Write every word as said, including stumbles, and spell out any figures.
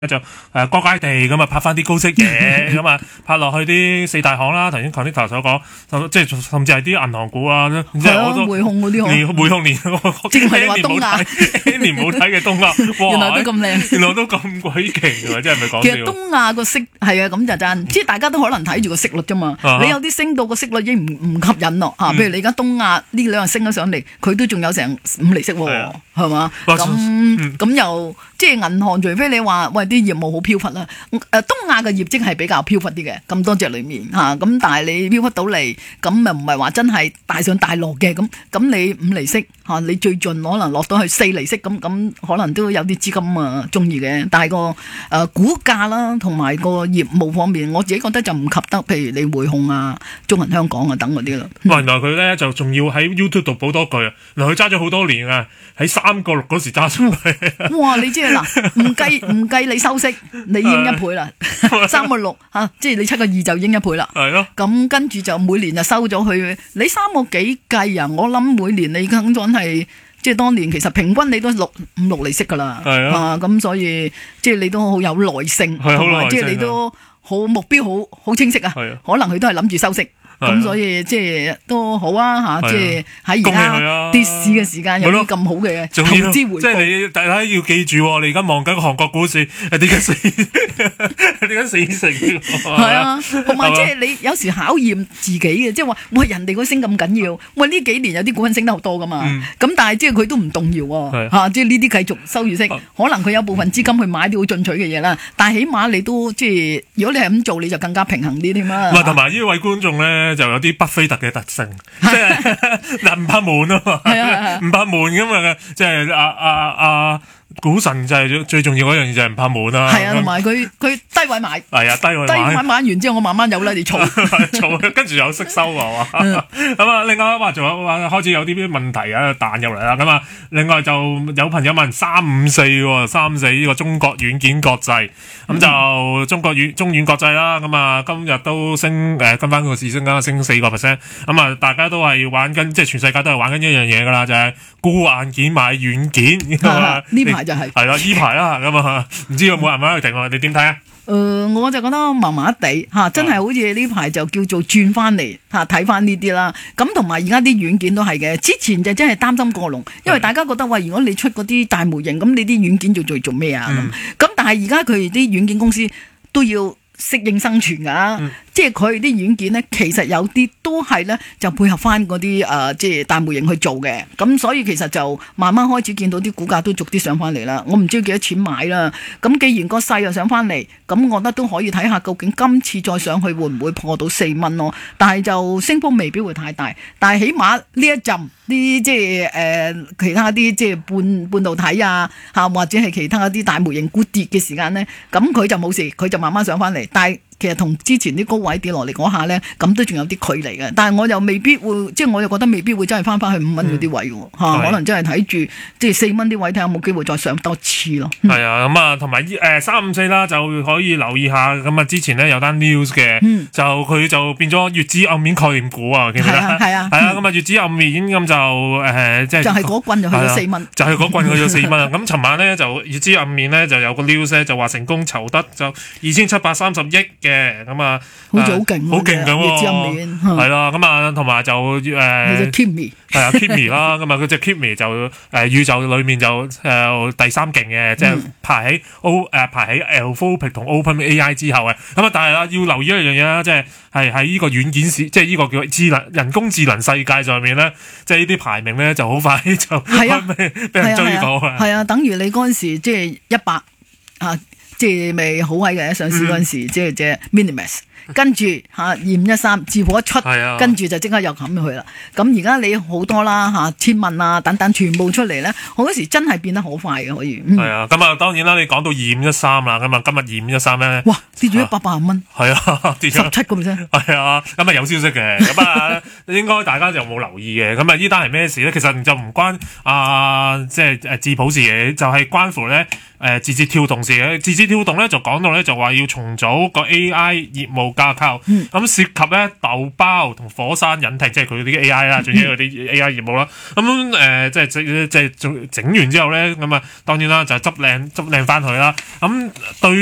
就誒各界地咁啊拍翻啲高息嘢咁啊拍落去啲四大行啦，頭先 Connector 所講，即係甚至係啲銀行股啊，即係我都匯控嗰啲， 連匯控連正係話東亞年冇睇嘅東亞， 原來都咁靚， 原來都咁鬼勁嘅，真係咪講笑？ 其實東亞個息係啊咁就真，即係大家都可能睇住個息率啫嘛。你有啲升到個息率已經唔唔吸引咯嚇，譬如你而家東亞呢兩日升咗上嚟，佢都仲有成五厘息喎，係嘛？咁咁又即係銀行，除非你話喂啲業務好飄忽啦。誒東亞嘅業績係比較飄忽啲嘅，咁多隻裡面嚇，咁但係你飄忽到嚟，咁又唔係話真係大上大落嘅，咁咁你五厘息嚇，你最盡可能落到去四厘息，咁咁可能都有啲資金啊中意嘅，但係個誒股價啦同埋個業務方面，我自己覺得就唔及得，譬如你匯控啊、中銀香港啊等嗰啲啦。 哇！原來佢咧就仲要喺 YouTube 度補多句啊，原來佢揸咗好多年啊，喺三個六嗰時揸出嚟。 哇！你即係嗱，唔計唔計你收息，你已經一倍啦，三個六嚇，即係你七個二就已經一倍啦。 係咯。咁跟住就每年就收咗去，你三個幾計啊？我諗每年你梗準係。即係當年其實平均你都六五六厘息㗎啦，啊咁所以即係你都好有耐性，同埋即係你都好目標好好清晰啊，可能佢都係諗住收息。咁所以即係都好啊嚇，即係喺而家跌市嘅時間有啲咁好嘅投資回報。 即係你大家要記住，你而家望緊個韓國股市係跌緊四係跌緊四成。 係啊，同埋即係你有時考驗自己嘅，即係話喂人哋嗰升咁緊要，喂呢幾年有啲股份升得好多噶嘛，咁但係即係佢都唔動搖喎嚇，即係呢啲繼續收住息，可能佢有部分資金去買啲好進取嘅嘢啦，但係起碼你都即係如果你係咁做，你就更加平衡啲添啦。 唔係同埋呢位觀眾咧。就有啲巴菲特嘅特性，即係嗱唔怕悶啊嘛，唔怕悶咁嘛，即係阿阿阿股神就係最重要嗰樣嘢就係唔怕悶啦。 係啊，同埋佢佢低位買， 係啊低位買， 低位買完之後我慢慢有啦，你儲儲，跟住有息收啊嘛。咁啊，另外話仲有話開始有啲啲問題啊彈入嚟啦。咁啊，另外就有朋友問三五四喎，三四呢個中國軟件國際，咁就中國軟中軟國際啦。咁啊，今日都升誒，跟翻個市升緊升四個 percent。咁啊，大家都係玩緊，即係全世界都係玩緊一樣嘢噶啦，就係沽硬件買軟件。 呢排就係係啦，呢排啦咁啊，唔知有冇人喺度定啊？你點睇啊？ 誒、呃，我就覺得麻麻地嚇，真係好似呢排就叫做轉翻嚟嚇，睇翻呢啲啦。咁同埋而家啲軟件都係嘅，之前就真係擔心過龍，因為大家覺得話，如果你出嗰啲大模型，咁你啲軟件做做做咩啊？咁、嗯、但係而家佢啲軟件公司都要適應生存㗎。嗯即係佢啲軟件咧，其實有啲都係咧，就配合翻嗰啲誒，即係大模型去做嘅。咁所以其實就慢慢開始見到啲股價都逐啲上翻嚟啦。我唔知要幾多錢買啦。咁既然個勢又上翻嚟，咁我覺得都可以睇下究竟今次再上去會唔會破到四蚊咯。但係就升幅未必會太大。但係起碼呢一陣啲即係誒、呃、其他啲即係半半導體啊嚇，或者係其他啲大模型股跌嘅時間咧，咁佢就冇事，佢就慢慢上翻嚟。但係其實同之前啲高位跌落嚟嗰下咧，咁都仲有啲距離嘅。但係我又未必會，即係我又覺得未必會真係翻翻去五蚊嗰啲位喎、嗯、可能真係睇住即係四蚊啲位睇下有冇機會再上多次咯。係、 嗯、啊，咁啊同埋誒三五四啦，就可以留意下。咁啊之前咧有單 news 嘅、嗯，就佢就變咗月子暗面概念股啊，記唔記得？係啊，係啊，係啊。咁啊月子暗面咁就誒即係就係嗰棍就去咗四蚊，就係嗰棍去咗四蚊啊。咁尋晚咧就月子暗面咧就有個 news 咧就話成功籌得就二千七百三十億嘅。咁啊， 好似好勁， 好勁咁喎，係啦，咁啊，同埋就誒， 係 Kimi， 係啊 ，Kimi 啦，咁啊，佢隻 Kimi 就誒宇宙裏面就誒第三勁嘅，即係排喺 O 誒排喺 Anthropic 同 OpenAI 之後嘅，咁啊，但係啊，要留意一樣嘢啦，即係係喺呢個軟件市，即係呢個叫智能人工智能世界上面咧，即係呢啲排名咧就好快就俾俾人追到啊， 係啊，等於你嗰陣時即係一百啊。即係未好位嘅上市嗰陣時，嗯、即係隻 Minimax， 跟住嚇二五一三字譜一出，啊、跟住就即刻又冚入去啦。咁而家你好多啦嚇，千問啊等等全部出嚟咧，好多時真係變得好快嘅可以。係、嗯、 啊，咁啊當然啦，你講到二五一三啦，咁啊今日二五一三咧， 哇跌咗一百八十蚊， 係啊跌咗十七個 percent， 係啊，咁啊有消息嘅，咁啊應該大家就冇留意嘅。咁啊呢單係咩事咧？其實就唔關啊即係誒智譜事嘅，就係、是、關乎咧誒字節跳動事。 事嘅。字節跳動咧就講到咧就話要重組個 A I 業務架構，咁、 嗯、 涉及咧豆包同火山引擎，即係佢啲 A I 啦，仲有佢啲 A I 業務啦。咁誒、呃、即係即即係整整完之後咧，咁啊當然啦就係執靚執靚翻佢啦。咁對